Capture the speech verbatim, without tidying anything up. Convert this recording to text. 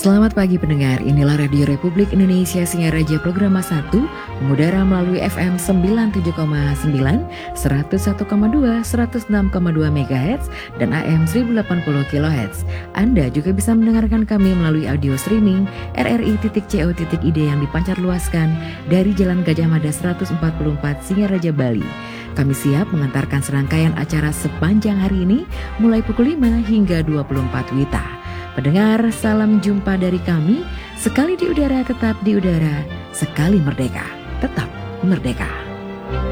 Selamat pagi pendengar, inilah Radio Republik Indonesia Singaraja Programa satu, mengudara melalui F M sembilan puluh tujuh koma sembilan, seratus satu koma dua, seratus enam koma dua megahertz, dan A M seribu delapan puluh kilohertz. Anda juga bisa mendengarkan kami melalui audio streaming r r i titik co titik i d yang dipancar luaskan dari Jalan Gajah Mada seratus empat puluh empat Singaraja, Bali. Kami siap mengantarkan serangkaian acara sepanjang hari ini, mulai pukul lima hingga dua puluh empat wita. Pendengar, salam jumpa dari kami. Sekali di udara, tetap di udara. Sekali merdeka, tetap merdeka.